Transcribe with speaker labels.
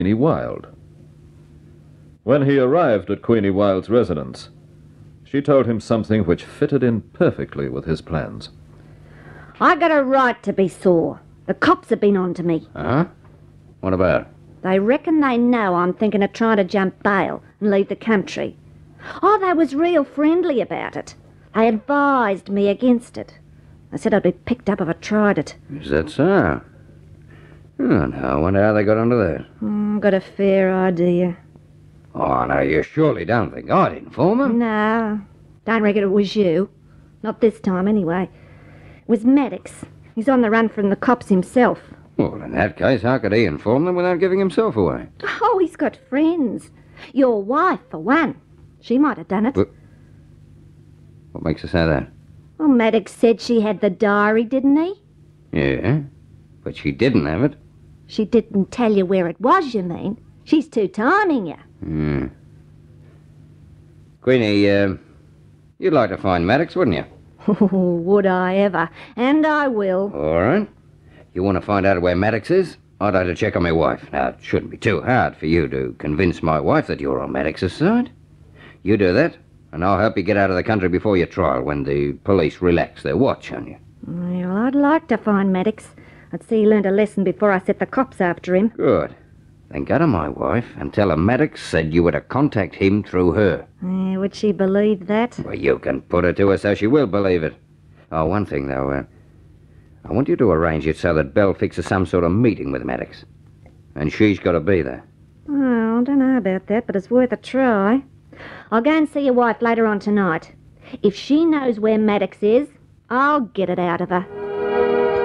Speaker 1: Queenie Wilde. When he arrived at Queenie Wilde's residence, she told him something which fitted in perfectly with his plans.
Speaker 2: I got a right to be sore. The cops have been on to me.
Speaker 3: Huh? What about?
Speaker 2: They reckon they know I'm thinking of trying to jump bail and leave the country. Oh, they was real friendly about it. They advised me against it. They said I'd be picked up if I tried it.
Speaker 3: Is that so? Oh, no, I wonder how they got onto that.
Speaker 2: Got a fair idea.
Speaker 3: Oh, no, you surely don't think I'd inform them?
Speaker 2: No, don't reckon it was you. Not this time, anyway. It was Maddox. He's on the run from the cops himself.
Speaker 3: Well, in that case, how could he inform them without giving himself away?
Speaker 2: Oh, he's got friends. Your wife, for one. She might have done it.
Speaker 3: What makes you say that?
Speaker 2: Well, Maddox said she had the diary, didn't he?
Speaker 3: Yeah, but she didn't have it.
Speaker 2: She didn't tell you where it was, you mean? She's two-timing you.
Speaker 3: Queenie, you'd like to find Maddox, wouldn't you?
Speaker 2: Oh, would I ever? And I will.
Speaker 3: All right. You want to find out where Maddox is? I'd like to check on my wife. Now, it shouldn't be too hard for you to convince my wife that you're on Maddox's side. You do that, and I'll help you get out of the country before your trial when the police relax their watch on you.
Speaker 2: Well, I'd like to find Maddox. I'd see he learned a lesson before I set the cops after him.
Speaker 3: Good. Then go to my wife and tell her Maddox said you were to contact him through her.
Speaker 2: Would she believe that?
Speaker 3: Well, you can put it to her so she will believe it. Oh, one thing, though. I want you to arrange it so that Belle fixes some sort of meeting with Maddox. And she's got to be there.
Speaker 2: Oh, I don't know about that, but it's worth a try. I'll go and see your wife later on tonight. If she knows where Maddox is, I'll get it out of her.